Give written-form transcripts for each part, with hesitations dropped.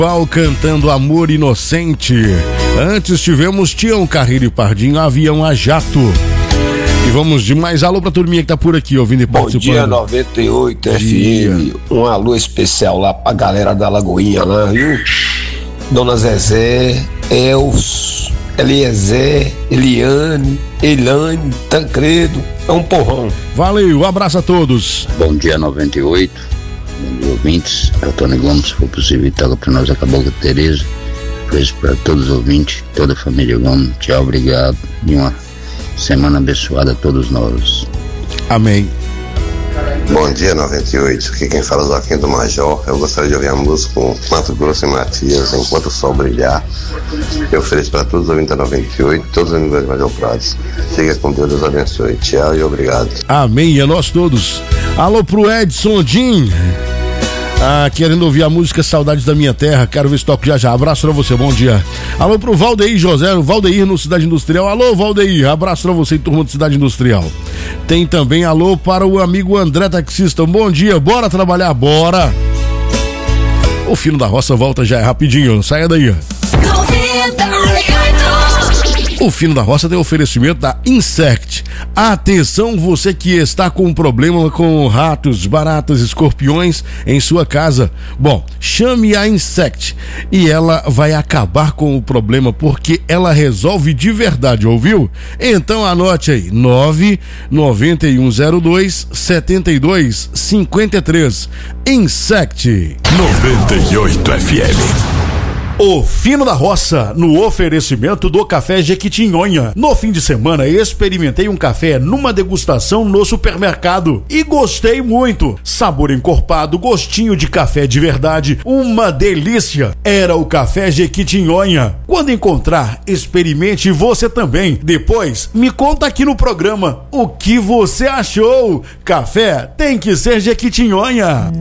Cantando Amor Inocente. Antes tivemos Tião Carreiro e Pardinho, Avião a Jato. E vamos de mais alô pra turminha que tá por aqui ouvindo e participando. Bom dia, 98 FM. Um alô especial lá pra galera da Lagoinha lá, viu? Dona Zezé, Els, Eliezer, Eliane, Elane, Tancredo. É um porrão. Valeu, um abraço a todos. Bom dia, 98. Bom dia, ouvintes. É o Tony Gomes, se for possível, toca pra nós, acabou com a Tereza. Beijo pra todos os ouvintes, toda a família Gomes. Tchau, obrigado. E uma semana abençoada a todos nós. Amém. Bom dia, 98. Aqui quem fala é o Joaquim do Major. Eu gostaria de ouvir a música com Mato Grosso e Matias, Enquanto o Sol Brilhar. Eu ofereço para todos os ouvintes da 98, todos os amigos de Major Prados. Fica com Deus, Deus abençoe. Tchau e obrigado. Amém, e a nós todos. Alô pro Edson Jim. Querendo ouvir a música Saudades da Minha Terra, quero ver se toco já. Abraço pra você, bom dia. Alô pro Valdeir José, o Valdeir no Cidade Industrial. Alô, Valdeir, abraço pra você, turma de Cidade Industrial. Tem também alô para o amigo André Taxista. Bom dia, bora trabalhar, bora. O Fino da Roça volta já, é rapidinho, não saia daí. O Fino da Roça tem oferecimento da Insect. Atenção, você que está com um problema com ratos, baratas, escorpiões em sua casa. Bom, chame a Insect e ela vai acabar com o problema, porque ela resolve de verdade, ouviu? Então anote aí, 99102-7253. Insect 98 FM. O Fino da Roça, no oferecimento do Café Jequitinhonha. No fim de semana, experimentei um café numa degustação no supermercado e gostei muito. Sabor encorpado, gostinho de café de verdade, uma delícia. Era o Café Jequitinhonha. Quando encontrar, experimente você também. Depois, me conta aqui no programa o que você achou. Café tem que ser Jequitinhonha.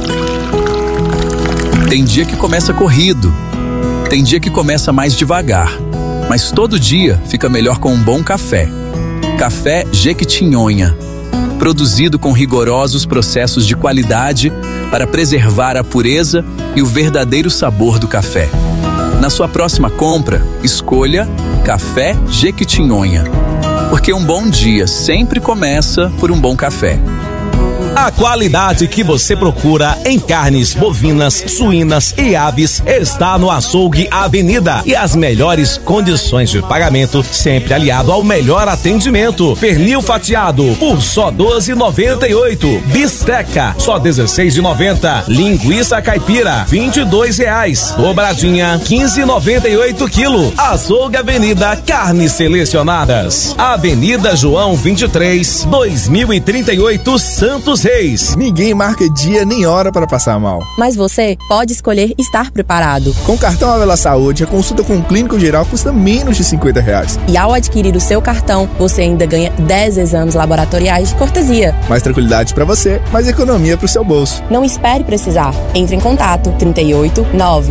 Tem dia que começa corrido. Tem dia que começa mais devagar, mas todo dia fica melhor com um bom café. Café Jequitinhonha, produzido com rigorosos processos de qualidade para preservar a pureza e o verdadeiro sabor do café. Na sua próxima compra, escolha Café Jequitinhonha, porque um bom dia sempre começa por um bom café. A qualidade que você procura em carnes bovinas, suínas e aves está no Açougue Avenida. E as melhores condições de pagamento, sempre aliado ao melhor atendimento. Pernil fatiado por só R$12,98. Bisteca, só R$16,90. Linguiça caipira, R$22. Dobradinha, R$15,98 quilo. Açougue Avenida, carnes selecionadas. Avenida João 23, 2038, Santos Reis. Ninguém marca dia nem hora para passar mal. Mas você pode escolher estar preparado. Com o cartão Avelar Saúde, a consulta com o clínico geral custa menos de R$50. E ao adquirir o seu cartão, você ainda ganha 10 exames laboratoriais de cortesia. Mais tranquilidade para você, mais economia para o seu bolso. Não espere precisar. Entre em contato 38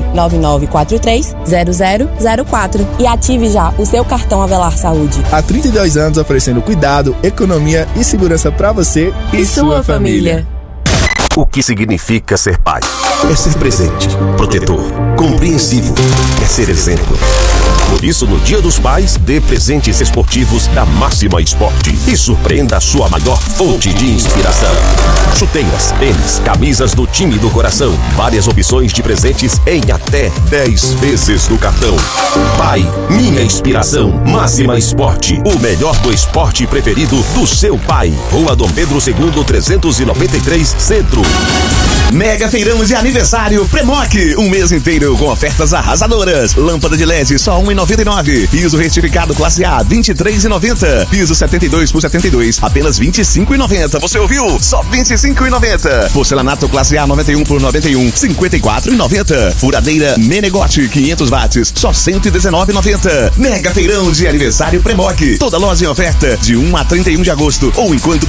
99943 0004 e ative já o seu cartão Avelar Saúde. Há 32 anos oferecendo cuidado, economia e segurança para você e sua família. O que significa ser pai? É ser presente, protetor, compreensivo, é ser exemplo. Por isso, no Dia dos Pais, dê presentes esportivos da Máxima Esporte e surpreenda a sua maior fonte de inspiração. Chuteiras, tênis, camisas do time do coração, várias opções de presentes em até 10 vezes no cartão. Pai, minha inspiração, Máxima Esporte, o melhor do esporte preferido do seu pai. Rua Dom Pedro II, 393, Centro. Mega feirão de aniversário Premoc, um mês inteiro com ofertas arrasadoras. Lâmpada de LED só R$1,99. Piso retificado classe A, R$23,90. Piso 72 por 72, apenas R$25,90. Você ouviu? Só R$25,90. Porcelanato classe A 91 por 91, R$54,90. Furadeira Menegote 500 watts, só R$119,90. Mega feirão de aniversário Premoc. Toda loja em oferta de 1 a 31 de agosto ou enquanto